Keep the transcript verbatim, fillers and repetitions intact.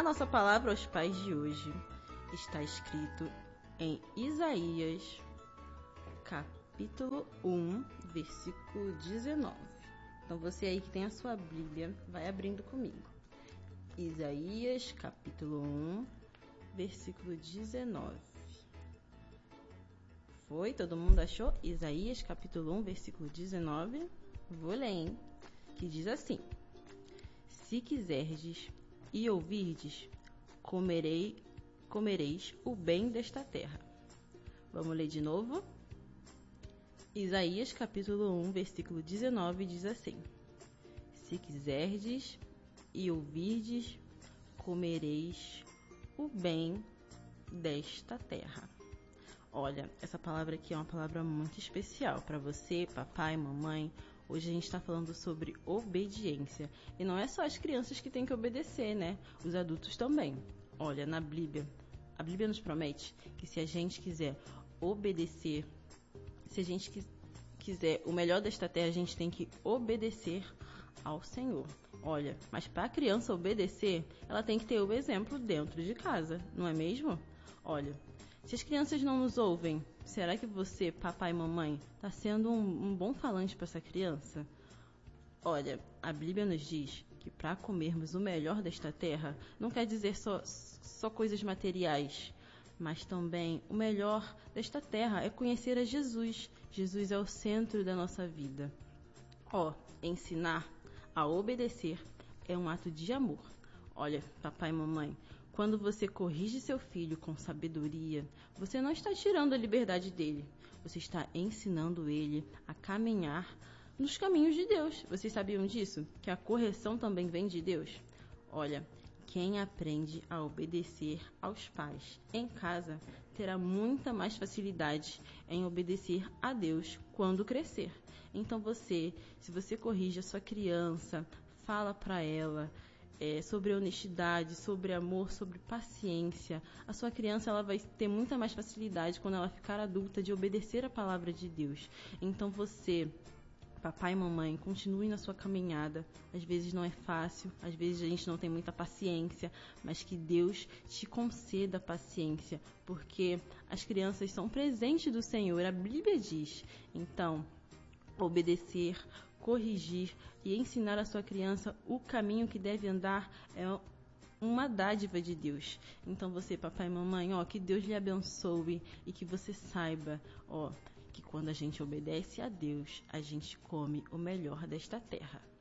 A nossa palavra aos pais de hoje está escrito em Isaías, capítulo um, versículo dezenove. Então você aí que tem a sua Bíblia, vai abrindo comigo. Isaías, capítulo um, versículo dezenove. Foi? Todo mundo achou? Isaías, capítulo um, versículo dezenove. Vou ler, hein? Que diz assim: Se quiserdes e ouvirdes, comerei, comereis o bem desta terra. Vamos ler de novo? Isaías capítulo um, versículo dezenove diz assim: Se quiserdes e ouvirdes, comereis o bem desta terra. Olha, essa palavra aqui é uma palavra muito especial para você, papai, mamãe. Hoje a gente está falando sobre obediência. E não é só as crianças que têm que obedecer, né? Os adultos também. Olha, na Bíblia, a Bíblia nos promete que se a gente quiser obedecer, se a gente quiser o melhor desta terra, a gente tem que obedecer ao Senhor. Olha, mas para a criança obedecer, ela tem que ter o exemplo dentro de casa, não é mesmo? Olha, se as crianças não nos ouvem, será que você, papai e mamãe, está sendo um, um bom falante para essa criança? Olha, a Bíblia nos diz que para comermos o melhor desta terra, não quer dizer só, só coisas materiais, mas também o melhor desta terra é conhecer a Jesus. Jesus é o centro da nossa vida. Ó, ensinar a obedecer é um ato de amor. Olha, papai e mamãe, quando você corrige seu filho com sabedoria, você não está tirando a liberdade dele. Você está ensinando ele a caminhar nos caminhos de Deus. Vocês sabiam disso? Que a correção também vem de Deus? Olha, quem aprende a obedecer aos pais em casa terá muita mais facilidade em obedecer a Deus quando crescer. Então você, se você corrige a sua criança, fala para ela É, sobre honestidade, sobre amor, sobre paciência, a sua criança ela vai ter muita mais facilidade quando ela ficar adulta de obedecer a palavra de Deus. Então você, papai e mamãe, continue na sua caminhada. Às vezes não é fácil, às vezes a gente não tem muita paciência, mas que Deus te conceda paciência, porque as crianças são presentes do Senhor, a Bíblia diz. Então, obedecer, corrigir e ensinar a sua criança o caminho que deve andar é uma dádiva de Deus. Então você, papai e mamãe, ó, que Deus lhe abençoe e que você saiba, ó, que quando a gente obedece a Deus, a gente come o melhor desta terra.